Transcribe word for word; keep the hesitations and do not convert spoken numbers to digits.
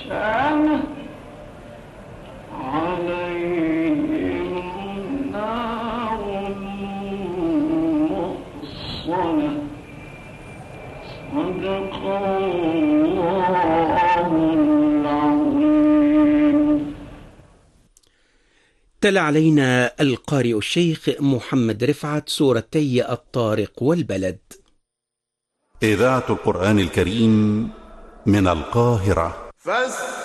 شانه عليهم نار مؤصدة. صدق الله العظيم. تلا علينا القارئ الشيخ محمد رفعت سورتي الطارق والبلد. إذاعة القرآن الكريم من القاهرة.